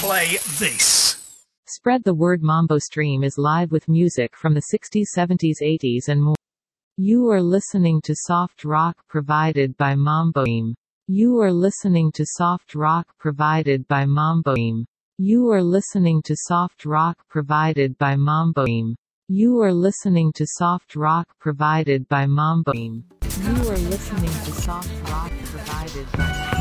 play this. Spread the word. Mambo Stream is live with music from the 60s, 70s, 80s and more. You are listening to soft rock provided by Mambo Stream. You are listening to soft rock provided by Mambo Stream. You are listening to soft rock provided by Mambo Stream. You are listening to soft rock provided by Mambo Stream. You are listening to soft rock provided by